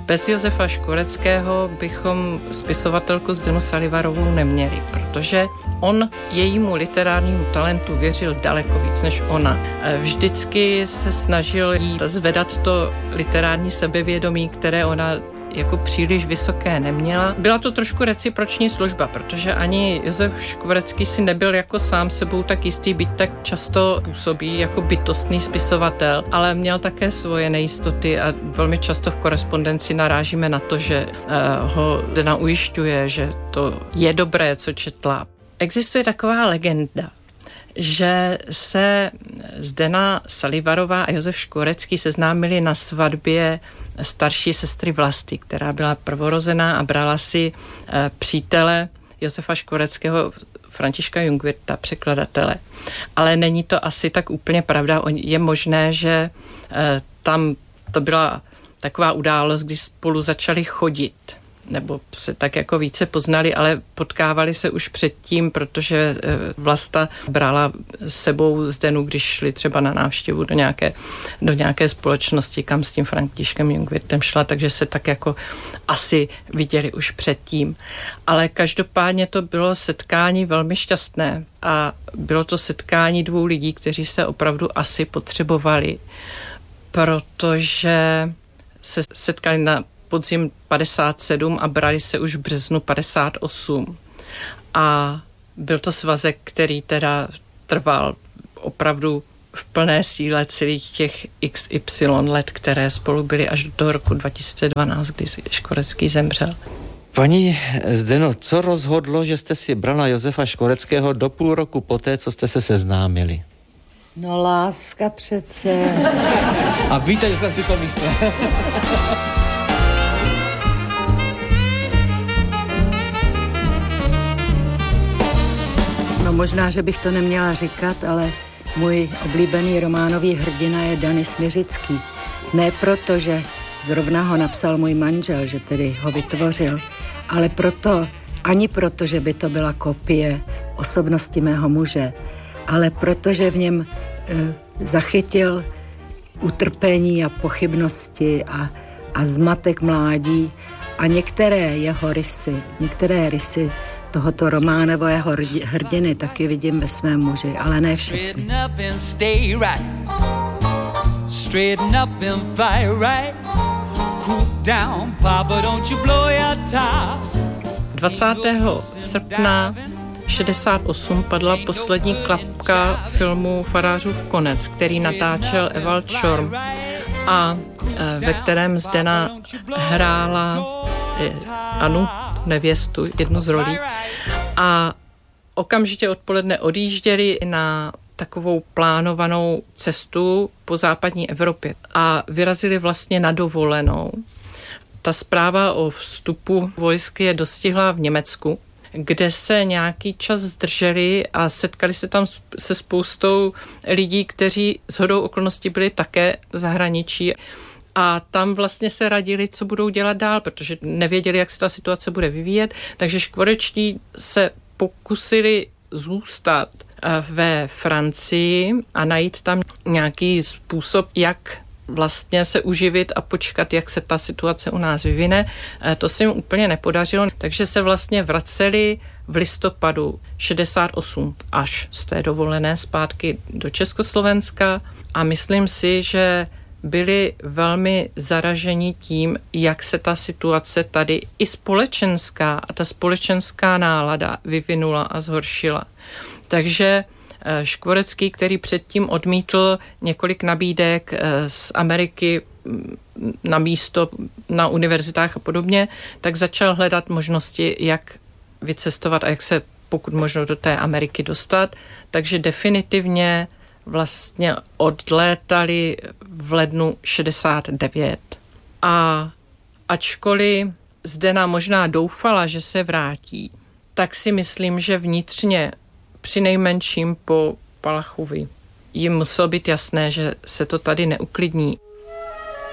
Bez Josefa Škvoreckého bychom spisovatelku Zdenu Salivarovou neměli, protože on jejímu literárnímu talentu věřil daleko víc než ona. Vždycky se snažil jí zvedat to literární sebevědomí, které ona jako příliš vysoké neměla. Byla to trošku reciproční služba, protože ani Josef Škvorecký si nebyl jako sám sebou tak jistý, byť tak často působí jako bytostný spisovatel, ale měl také svoje nejistoty a velmi často v korespondenci narážíme na to, že ho Zdena ujišťuje, že to je dobré, co četla. Existuje taková legenda, že se Zdena Salivarová a Josef Škvorecký seznámili na svatbě starší sestry Vlasty, která byla prvorozená a brala si přítele Josefa Škvoreckého, Františka Jungwirtha, překladatele. Ale není to asi tak úplně pravda. Je možné, že tam to byla taková událost, kdy spolu začali chodit, nebo se tak jako více poznali, ale potkávali se už předtím, protože Vlasta brala s sebou Zdenu, když šli třeba na návštěvu do nějaké společnosti, kam s tím Františkem Jungwirthem šla, takže se tak jako asi viděli už předtím. Ale každopádně to bylo setkání velmi šťastné a bylo to setkání dvou lidí, kteří se opravdu asi potřebovali, protože se setkali na podzim 57 a brali se už v březnu 58. A byl to svazek, který teda trval opravdu v plné síle celých těch XY let, které spolu byly až do toho roku 2012, kdy Škvorecký zemřel. Paní Zdeno, co rozhodlo, že jste si brala Josefa Škvoreckého do půl roku poté, co jste se seznámili? No láska přece. A víte, že jsem si to myslel. No možná, že bych to neměla říkat, ale můj oblíbený románový hrdina je Dany Smiřický. Ne proto, že zrovna ho napsal můj manžel, že tedy ho vytvořil, ale ani proto, že by to byla kopie osobnosti mého muže, ale protože v něm zachytil utrpení a pochybnosti a zmatek mládí a některé rysy tohoto románového hrdiny taky vidím ve svém muži, ale ne všechny. 20. srpna 68 padla poslední klapka filmu Farářův konec, který natáčel Evald Šorm a ve kterém Zdena hrála Anu, nevěstu, jednu z rolí. A okamžitě odpoledne odjížděli na takovou plánovanou cestu po západní Evropě a vyrazili vlastně na dovolenou. Ta zpráva o vstupu vojsky je dostihla v Německu, kde se nějaký čas zdrželi a setkali se tam se spoustou lidí, kteří shodou okolností byli také v zahraničí. A tam vlastně se radili, co budou dělat dál, protože nevěděli, jak se ta situace bude vyvíjet. Takže škvorečtí se pokusili zůstat ve Francii a najít tam nějaký způsob, jak vlastně se uživit a počkat, jak se ta situace u nás vyvine. To se jim úplně nepodařilo, takže se vlastně vraceli v listopadu 68 až z té dovolené zpátky do Československa a myslím si, že byli velmi zaraženi tím, jak se ta situace tady i společenská a ta společenská nálada vyvinula a zhoršila. Takže Škvorecký, který předtím odmítl několik nabídek z Ameriky na místo na univerzitách a podobně, tak začal hledat možnosti, jak vycestovat a jak se pokud možno do té Ameriky dostat. Takže definitivně vlastně odlétali v lednu 69. A ačkoliv Zdena možná doufala, že se vrátí, tak si myslím, že vnitřně přinejmenším po Palachovi jim muselo být jasné, že se to tady neuklidní.